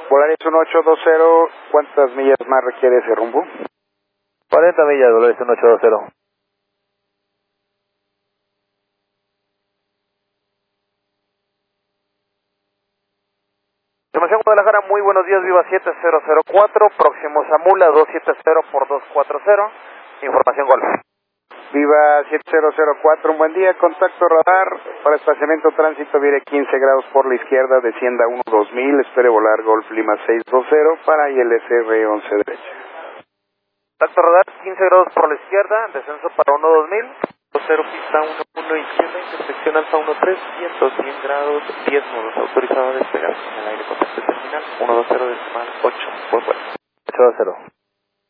Volaris 1820, ¿cuántas millas más requiere ese rumbo? 40 millas, Volaris 1820. Información Guadalajara, muy buenos días, Viva 7004, próximo Zamula 270 por 240, información Golf. Viva 7004, un buen día, contacto radar, para espaciamiento tránsito vire 15 grados por la izquierda, descienda 12000, espere volar Golf Lima 620 para ILSR 11 derecha. Contacto radar, 15 grados por la izquierda, descenso para 12000, 20 pista 11 izquierda, intersección alfa 13, vientos 100 grados, 10 modos, autorizado a despegar, en el aire contacto terminal, 120 decimal 8, por fuera. 820.